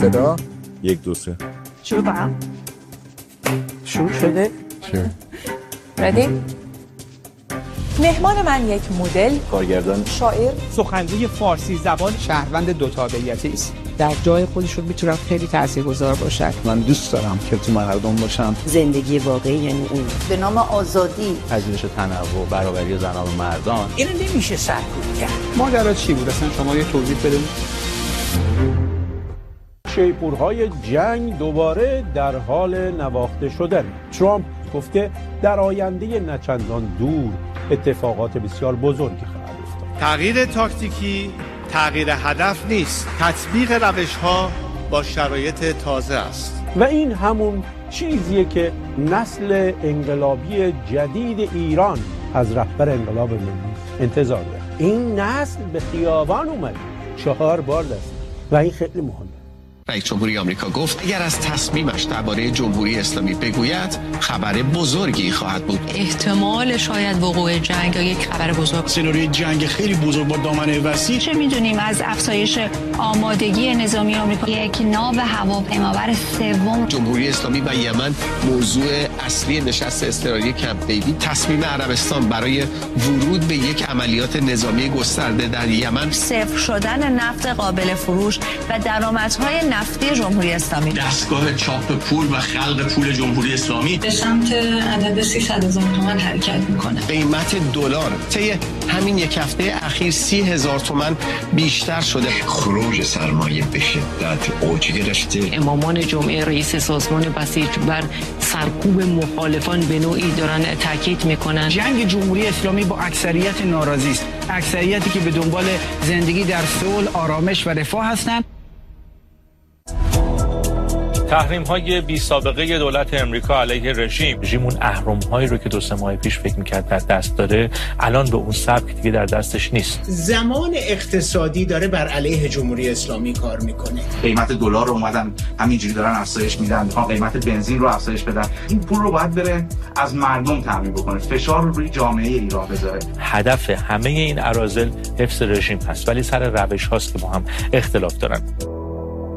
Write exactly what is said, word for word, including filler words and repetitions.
صدا یک دو سه شروع کنم. شروع شده؟ چه؟ ردی؟ مهمان من یک مدل، کارگردان، شاعر، سخنگوی فارسی زبان، شهروند دو تابعیتی است. در جای خودشون میتونن خیلی تاثیرگذار باشن. من دوست دارم که تو مردم باشم. زندگی واقعی یعنی اون به نام آزادی، پذیرش تنوع، برابری زنان و مردان. اینو نمیشه سرکوب کرد. ماجرا چی بود اصلا شما یه توضیح بدید؟ شیپورهای جنگ دوباره در حال نواخته شدن. ترامپ گفته در آینده نچندان دور اتفاقات بسیار بزرگی خواهد افتاد. تغییر تاکتیکی تغییر هدف نیست، تطبیق روش‌ها با شرایط تازه است. و این همون چیزیه که نسل انقلابی جدید ایران از رهبر انقلاب ملی انتظار داره. این نسل به خیابان اومد چهار بار دست و این خیلی مهمه. رئیس جمهوری آمریکا گفت اگر از تصمیمش درباره جمهوری اسلامی بگوید خبر بزرگی خواهد بود. احتمال شاید وقوع جنگ یا یک خبر بزرگ. سناریوی جنگ خیلی بزرگ با دامنه وسیع. چه میدونیم از افزایش آمادگی نظامی آمریکا؟ یک ناو هواپیمابر سوم. جمهوری اسلامی و یمن موضوع اصلی نشست اضطراری کمپ دیوید. تصمیم عربستان برای ورود به یک عملیات نظامی گسترده در یمن. صفر شدن نفت قابل فروش و درآمدهای نفتی جمهوری اسلامی. دستگاه چاپ پول و خلق پول جمهوری اسلامی به سمت عدد سیصد هزار تومان حرکت میکنه. قیمت دلار طی همین یک هفته اخیر سی هزار تومان بیشتر شده. خروج سرمایه به شدت اوج گرفته. امامان جمعه رئیس سازمان بسیج بر سرکوب مخالفان به نوعی دارن تاکید میکنن. جنگ جمهوری اسلامی با اکثریت ناراضی است. اکثریتی که به دنبال زندگی در صلح، آرامش و رفاه هستند. تحریم‌های بی سابقه دولت امریکا علیه رژیم، رژیم اون اهرم‌هایی رو که دو سه ماه پیش فکر می‌کرد در دست داره، الان به اون سبک دیگه در دستش نیست. زمان اقتصادی داره بر علیه جمهوری اسلامی کار میکنه. قیمت دلار رو اومدن همینجوری دارن افزایش میدن، میخوان قیمت بنزین رو افزایش بدن. این پول رو باید بره از مردم تامین بکنه، فشار رو روی جامعه ایران بذاره. هدف همه این اراذل حفظ رژیم هست، ولی سر روش هاست که با هم اختلاف دارن.